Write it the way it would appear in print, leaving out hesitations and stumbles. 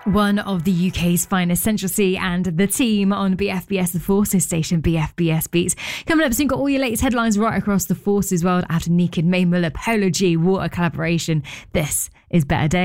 One of the UK's finest, Central C and the team on BFBS, the Forces station, BFBS Beats. Coming up soon, got all your latest headlines right across the Forces world after Naked, Mae Muller, Polo G, Water collaboration. This is Better Day.